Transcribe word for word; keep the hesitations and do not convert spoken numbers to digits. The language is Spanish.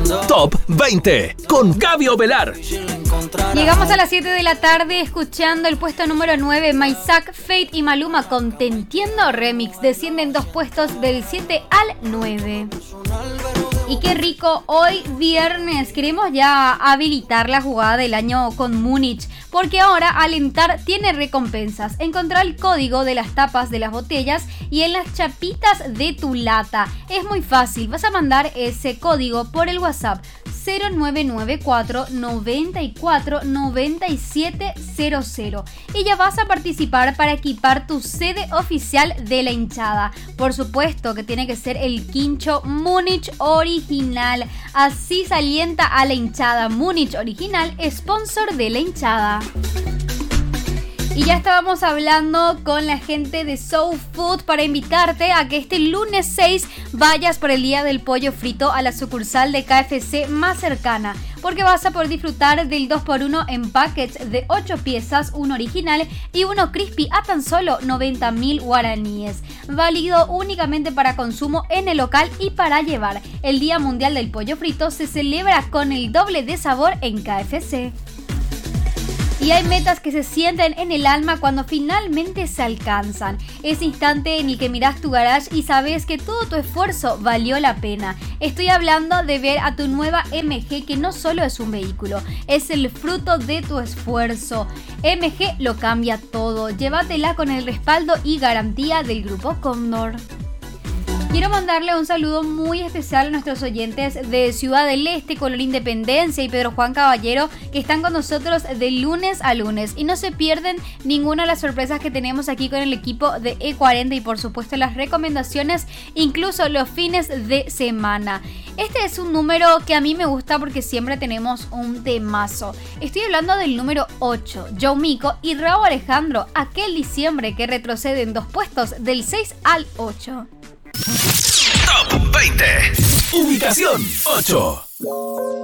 Top veinte con Gaby Ovelar. Llegamos a las siete de la tarde escuchando el puesto número nueve. Maysak, Fate y Maluma con Te Entiendo Remix. Descienden dos puestos del siete al nueve. Y qué rico, hoy viernes queremos ya habilitar la jugada del año con Múnich, porque ahora Alentar tiene recompensas. Encontrá el código de las tapas de las botellas y en las chapitas de tu lata. Es muy fácil, vas a mandar ese código por el WhatsApp cero nueve nueve cuatro noventa y cuatro noventa y siete cero cero y ya vas a participar para equipar tu sede oficial de la hinchada. Por supuesto que tiene que ser el quincho Múnich original, así se alienta a la hinchada. Múnich original, sponsor de la hinchada. Y ya estábamos hablando con la gente de Soul Food para invitarte a que este lunes seis vayas por el Día del Pollo Frito a la sucursal de K F C más cercana, porque vas a poder disfrutar del dos por uno en packets de ocho piezas, uno original y uno crispy a tan solo noventa mil guaraníes. Válido únicamente para consumo en el local y para llevar. El Día Mundial del Pollo Frito se celebra con el doble de sabor en K F C. Y hay metas que se sienten en el alma cuando finalmente se alcanzan. Ese instante en el que mirás tu garage y sabes que todo tu esfuerzo valió la pena. Estoy hablando de ver a tu nueva M G, que no solo es un vehículo, es el fruto de tu esfuerzo. M G lo cambia todo. Llévatela con el respaldo y garantía del Grupo Cóndor. Quiero mandarle un saludo muy especial a nuestros oyentes de Ciudad del Este, Color Independencia y Pedro Juan Caballero, que están con nosotros de lunes a lunes y no se pierden ninguna de las sorpresas que tenemos aquí con el equipo de E cuarenta y por supuesto las recomendaciones, incluso los fines de semana. Este es un número que a mí me gusta porque siempre tenemos un temazo. Estoy hablando del número ocho, Joe Mico y Rauw Alejandro, aquel diciembre que retrocede en dos puestos del seis al ocho. Top veinte. Ubicación ocho.